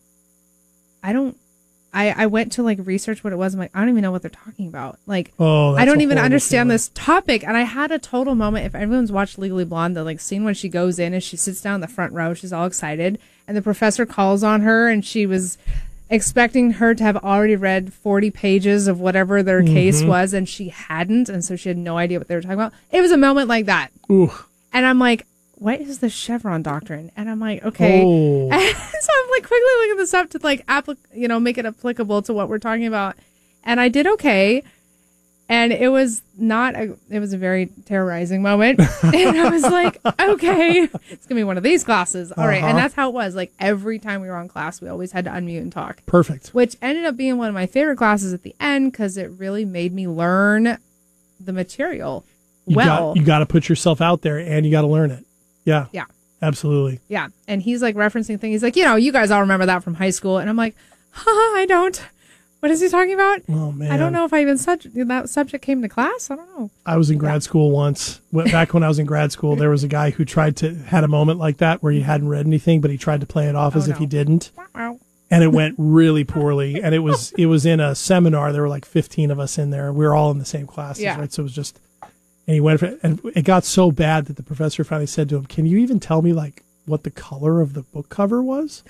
I went to like research what it was. I'm like, I don't even know what they're talking about. Like, I don't even understand this topic. And I had a total moment. If everyone's watched Legally Blonde, the like scene when she goes in and she sits down in the front row, she's all excited, and the professor calls on her, and she was expecting her to have already read 40 pages of whatever their case was, and she hadn't, and so she had no idea what they were talking about. It was a moment like that. Ooh. And I'm like, what is the Chevron doctrine? And I'm like, okay. Oh. And so I'm like quickly looking this up to like make it applicable to what we're talking about. And I did okay. And it was it was a very terrorizing moment. And I was like, okay, it's gonna be one of these classes. All right. And that's how it was. Like every time we were on class, we always had to unmute and talk. Perfect. Which ended up being one of my favorite classes at the end, because it really made me learn the material You got to put yourself out there, and you got to learn it. Yeah. Yeah. Absolutely. Yeah. And he's like referencing things. He's like, you guys all remember that from high school. And I'm like, I don't. What is he talking about? Oh, man. I don't know if that subject came to class. I don't know. I was in grad school once. Back when I was in grad school, there was a guy who had a moment like that where he hadn't read anything, but he tried to play it off as if he didn't. And it went really poorly. And it was in a seminar. There were like 15 of us in there. We were all in the same classes, right? So it was just... And he went for it, and it got so bad that the professor finally said to him, "Can you even tell me like what the color of the book cover was?"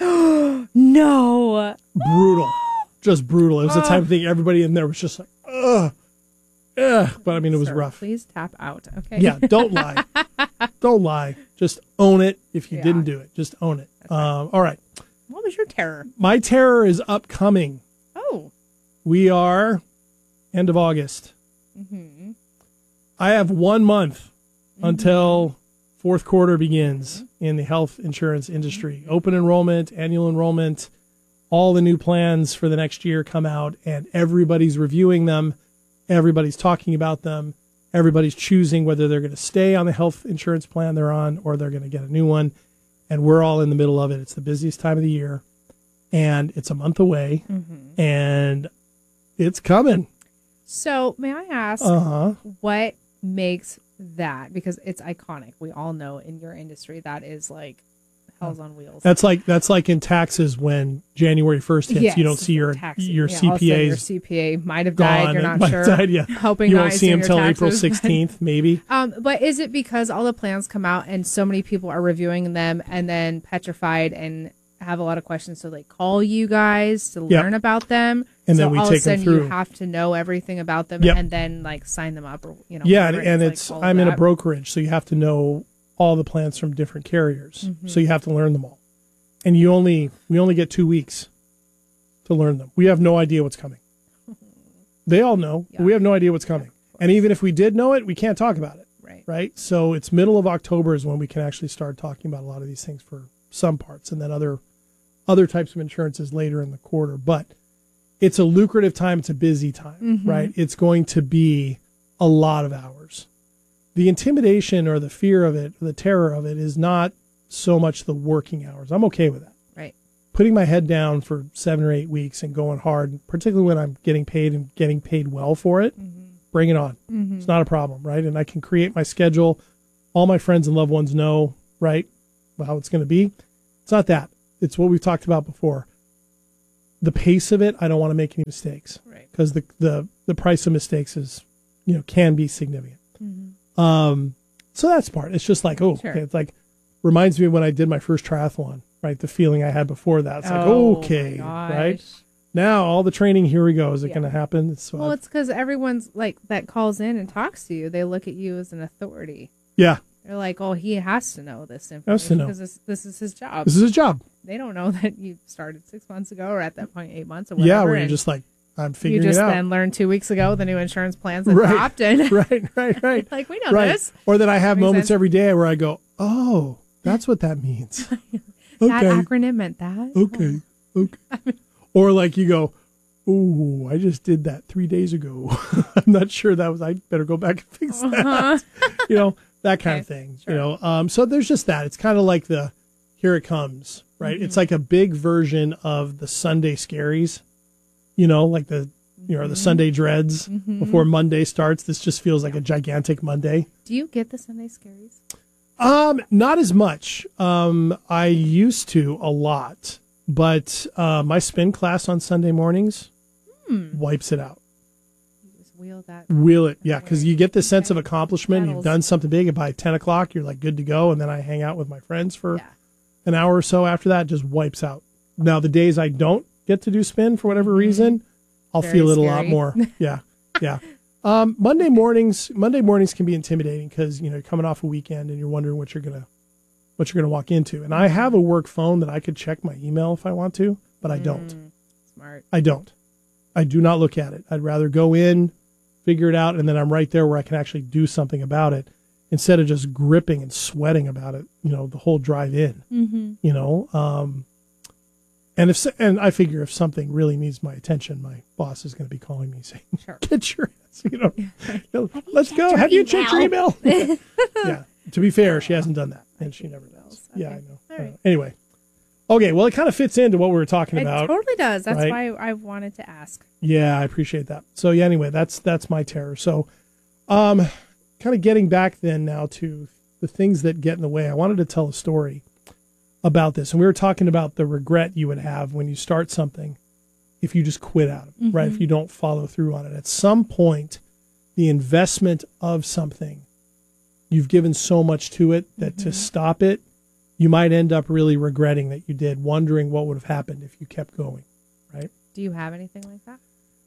No. Brutal. Just brutal. It was the type of thing everybody in there was just like, ugh. But I mean, it was rough. Please tap out. Okay. Yeah, don't lie. Don't lie. Just own it. If you didn't do it, just own it. All right. What was your terror? My terror is upcoming. Oh. We are end of August. Mm-hmm. I have 1 month until fourth quarter begins in the health insurance industry. Open enrollment, annual enrollment, all the new plans for the next year come out, and everybody's reviewing them. Everybody's talking about them. Everybody's choosing whether they're going to stay on the health insurance plan they're on or they're going to get a new one. And we're all in the middle of it. It's the busiest time of the year, and it's a month away, and it's coming. So may I ask what makes that, because it's iconic, we all know in your industry that is like hell's on wheels. That's like in taxes when January 1st hits. Yes, you don't see your CPAs. Your CPA might have died. You're not sure. Hoping you won't see him till April 16th, maybe. But is it because all the plans come out and so many people are reviewing them and then petrified and have a lot of questions, so they call you guys to learn about them, and so then we all take of a sudden them through. You have to know everything about them and then like sign them up, or and I'm in a brokerage, so you have to know all the plans from different carriers, so you have to learn them all, and we only get 2 weeks to learn them. We have no idea what's coming. They all know, but we have no idea what's coming, and even if we did know it, we can't talk about it. Right. So it's middle of October is when we can actually start talking about a lot of these things for some parts, and then other types of insurances later in the quarter. But it's a lucrative time. It's a busy time, right? It's going to be a lot of hours. The intimidation or the fear of it, the terror of it, is not so much the working hours. I'm okay with that. Right. Putting my head down for 7 or 8 weeks and going hard, particularly when I'm getting paid and getting paid well for it, Bring it on. It's not a problem, right? And I can create my schedule. All my friends and loved ones know, right, how it's going to be. It's not that. It's what we've talked about before. The pace of it, I don't want to make any mistakes. Right. Because the price of mistakes is, can be significant. So that's part. It's just like, okay, it's like, reminds me of when I did my first triathlon, right? The feeling I had before that. It's like, okay, right? Now all the training, here we go. Is it going to happen? It's because everyone's like that calls in and talks to you. They look at you as an authority. Yeah. They're like, oh, he has to know this information because this is his job. This is his job. They don't know that you started 6 months ago or at that point 8 months or whatever. Yeah, where you're just like, I'm figuring it out. You just then learned 2 weeks ago the new insurance plans that dropped. And right. Like, we know this. Or that I have moments every day where I go, oh, that's what that means. That acronym meant that. Okay. Or like you go, oh, I just did that 3 days ago. I'm not sure I better go back and fix that. That kind of thing. Sure. So there's just that. It's kind of like here it comes, right? It's like a big version of the Sunday scaries, like the Sunday dreads before Monday starts. This just feels like a gigantic Monday. Do you get the Sunday scaries? Not as much. I used to a lot, but my spin class on Sunday mornings wipes it out. You just wheel it, yeah, because you get this sense of accomplishment. You've done something big, and by 10 o'clock, you're like good to go, and then I hang out with my friends for an hour or so after that. Just wipes out. Now, the days I don't get to do spin for whatever reason, I'll feel it a lot more. Yeah. Monday mornings can be intimidating because you're coming off a weekend and you're wondering what you're gonna walk into. And I have a work phone that I could check my email if I want to, but I don't. Smart. I don't. I do not look at it. I'd rather go in, figure it out, and then I'm right there where I can actually do something about it instead of just gripping and sweating about it. The whole drive in. And I figure if something really needs my attention, my boss is going to be calling me saying, "Get your ass, let's go. Have you checked your email?" Yeah. To be fair, she hasn't done that, and she never does. Okay. Yeah, I know. All right. Anyway, okay. Well, it kind of fits into what we were talking about. It totally does. That's why I wanted to ask. Yeah, I appreciate that. So yeah. Anyway, that's my terror. So, kind of getting back then now to the things that get in the way. I wanted to tell a story about this, and we were talking about the regret you would have when you start something if you just quit out of it, right? If you don't follow through on it. At some point, the investment of something, you've given so much to it that to stop it, you might end up really regretting that you did, wondering what would have happened if you kept going, right? Do you have anything like that?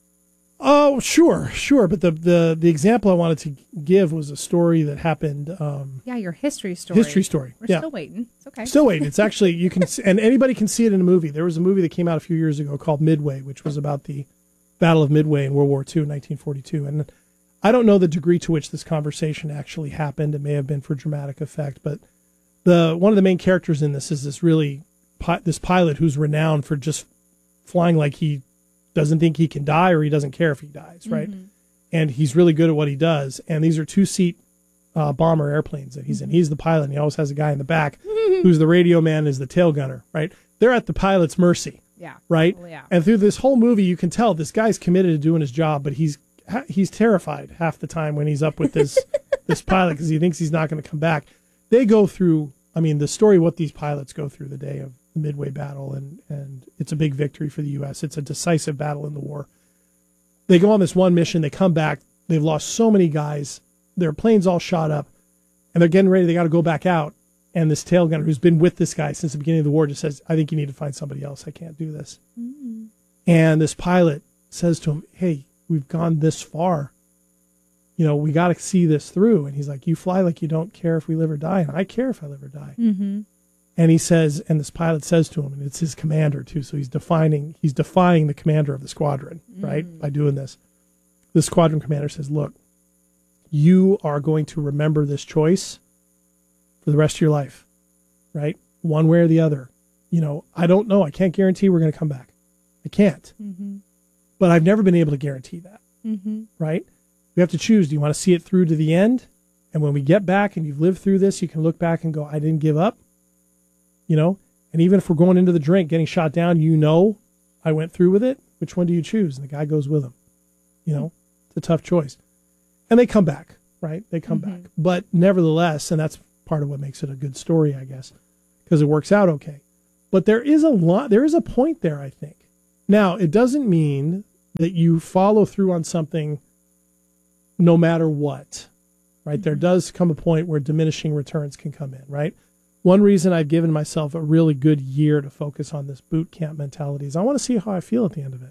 Oh, sure. But the example I wanted to give was a story that happened. Your history story. We're still waiting. It's okay. Still waiting. It's actually, you can, and anybody can see it in a movie. There was a movie that came out a few years ago called Midway, which was about the Battle of Midway in World War II, 1942. And I don't know the degree to which this conversation actually happened. It may have been for dramatic effect, but one of the main characters in this is this pilot who's renowned for just flying like he doesn't think he can die or he doesn't care if he dies, right? And he's really good at what he does. And these are 2-seat bomber airplanes that he's in. He's the pilot, and he always has a guy in the back who's the radio man, is the tail gunner, right? They're at the pilot's mercy, right? Well, yeah. And through this whole movie, you can tell this guy's committed to doing his job, but he's terrified half the time when he's up with this pilot because he thinks he's not going to come back. They go through, the story of what these pilots go through the day of the Midway battle, and it's a big victory for the U.S. It's a decisive battle in the war. They go on this one mission. They come back. They've lost so many guys. Their plane's all shot up, and they're getting ready. They got to go back out. And this tail gunner, who's been with this guy since the beginning of the war, just says, "I think you need to find somebody else. I can't do this." And this pilot says to him, "Hey, we've gone this far. We got to see this through." And he's like, "You fly like you don't care if we live or die. And I care if I live or die." And he says, and this pilot says to him, and it's his commander too, so he's defying the commander of the squadron, right, by doing this. The squadron commander says, "Look, you are going to remember this choice for the rest of your life, right? One way or the other. I don't know. I can't guarantee we're going to come back. I can't. But I've never been able to guarantee that, right? We have to choose. Do you want to see it through to the end? And when we get back and you've lived through this, you can look back and go, I didn't give up. And even if we're going into the drink, getting shot down, I went through with it. Which one do you choose?" And the guy goes with him. It's a tough choice. And they come back, right? They come back. But nevertheless, and that's part of what makes it a good story, I guess, because it works out okay. But there is a point there, I think. Now, it doesn't mean that you follow through on something no matter what, right? There does come a point where diminishing returns can come in, right? One reason I've given myself a really good year to focus on this boot camp mentality is I want to see how I feel at the end of it.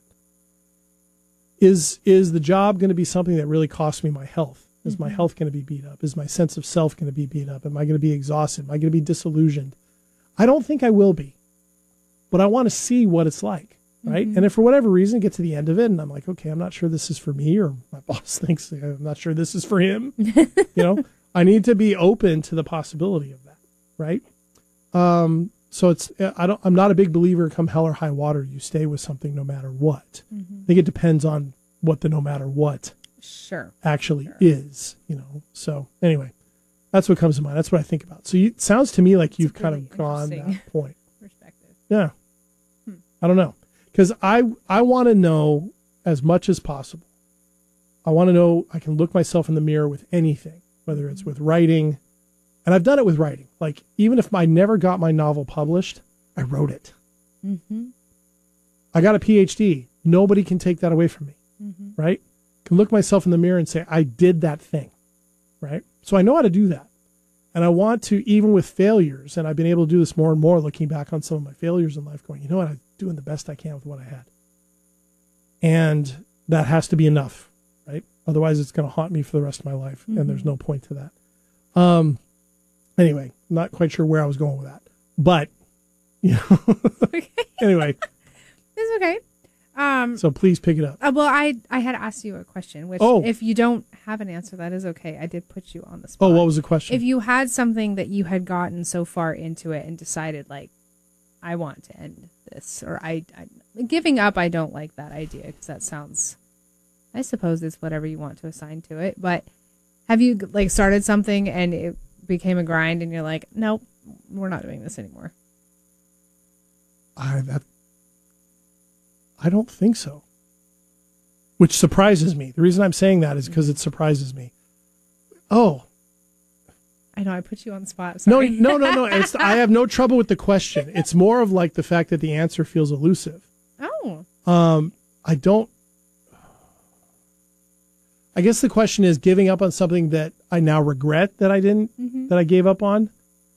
Is the job going to be something that really costs me my health? Is my health going to be beat up? Is my sense of self going to be beat up? Am I going to be exhausted? Am I going to be disillusioned? I don't think I will be, but I want to see what it's like, right? And if for whatever reason, get to the end of it and I'm like, okay, I'm not sure this is for me, or my boss thinks I'm not sure this is for him, I need to be open to the possibility of that, right? So I'm not a big believer, come hell or high water, you stay with something no matter what. I think it depends on what the no matter what actually is, So anyway, that's what comes to mind. That's what I think about. So it sounds to me like you've kind of gone that point. Perspective. Yeah. I don't know. Because I want to know as much as possible. I want to know I can look myself in the mirror with anything, whether it's with writing. And I've done it with writing. Like, even if I never got my novel published, I wrote it. I got a PhD. Nobody can take that away from me, right? I can look myself in the mirror and say, I did that thing, right? So I know how to do that. And I want to, even with failures, and I've been able to do this more and more, looking back on some of my failures in life, going, you know what, I'm doing the best I can with what I had. And that has to be enough, right? Otherwise, it's going to haunt me for the rest of my life, and there's no point to that. Anyway, I'm not quite sure where I was going with that. But, anyway. It's okay. So please pick it up. Well, I had asked you a question, which if you don't have an answer, that is okay. I did put you on the spot. Oh, what was the question? If you had something that you had gotten so far into it and decided, like, I want to end this, or I giving up, I don't like that idea, because that sounds, I suppose it's whatever you want to assign to it. But have you, like, started something and it became a grind and you're like, nope, we're not doing this anymore? I don't think so. Which surprises me. The reason I'm saying that is because it surprises me. Oh. I know, I put you on the spot. Sorry. No. I have no trouble with the question. It's more of like the fact that the answer feels elusive. Oh. I guess the question is giving up on something that I now regret that I didn't, that I gave up on.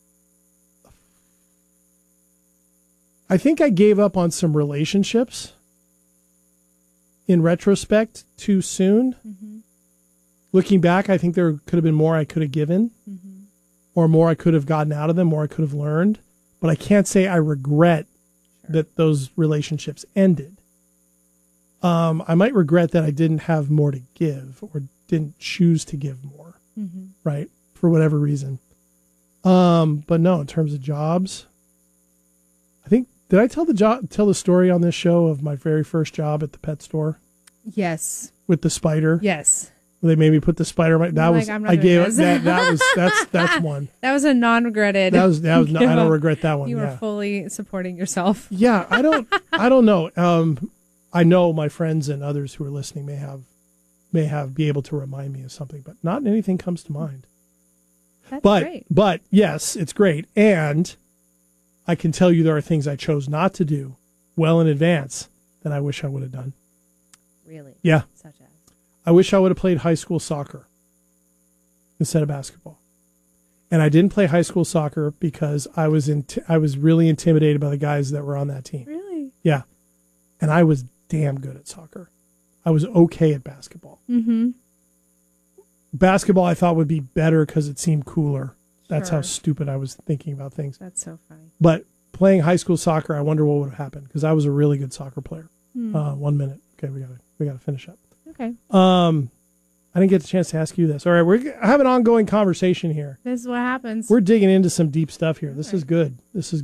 I think I gave up on some relationships in retrospect too soon. Looking back, I think there could have been more I could have given, or more I could have gotten out of them, more I could have learned. But I can't say I regret that those relationships ended. I might regret that I didn't have more to give, or didn't choose to give more, right? For whatever reason. But no, in terms of jobs, I think, did I tell the story on this show of my very first job at the pet store? Yes. With the spider? Yes. They made me put the spider on my, that was, I gave it, that's one. That was a non-regretted. That was I don't regret that one. You were fully supporting yourself. Yeah, I don't know. I know my friends and others who are listening may be able to remind me of something, but not anything comes to mind. That's great. But yes, it's great. And I can tell you there are things I chose not to do well in advance that I wish I would have done. Really? Yeah. Such as? I wish I would have played high school soccer instead of basketball. And I didn't play high school soccer because I was really intimidated by the guys that were on that team. Really? Yeah. And I was damn good at soccer. I was okay at basketball. Basketball I thought would be better because it seemed cooler. That's how stupid I was thinking about things. That's so funny. But playing high school soccer, I wonder what would have happened, because I was a really good soccer player. 1 minute. Okay, we gotta finish up. Okay. I didn't get the chance to ask you this. All right, I have an ongoing conversation here. This is what happens. We're digging into some deep stuff here. This is good.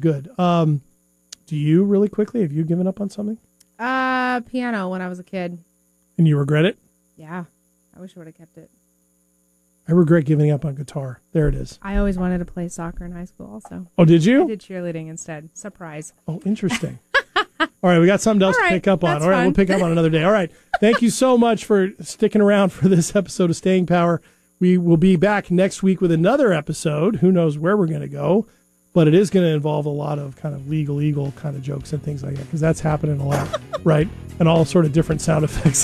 Do you, really quickly, have you given up on something? Piano when I was a kid. And you regret it? Yeah. I wish I would have kept it. I regret giving up on guitar. There it is. I always wanted to play soccer in high school also. Oh, did you? I did cheerleading instead. Surprise. Oh, interesting. All right, we got something else All right, to pick up on. that's All right, fine. we'll pick up on another day. All right, thank you so much for sticking around for this episode of Staying Power. We will be back next week with another episode. Who knows where we're going to go, but it is going to involve a lot of kind of legal kind of jokes and things like that, because that's happening a lot, right? And all sort of different sound effects